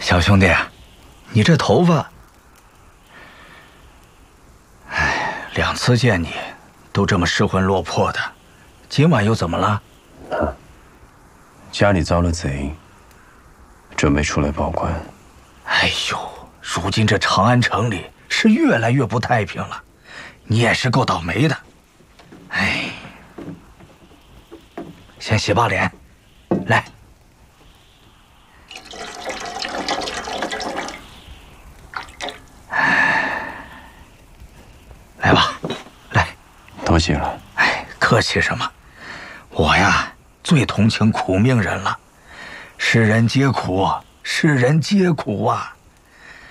小兄弟，你这头发……哎，2次见你，都这么失魂落魄的，今晚又怎么了？ 家里遭了贼，准备出来报官。 哎呦，如今这长安城里是越来越不太平了，你也是够倒霉的。哎，先洗把脸，来。来吧，来。 多谢了。 哎，客气什么？我呀，最同情苦命人了。世人皆苦，世人皆苦啊！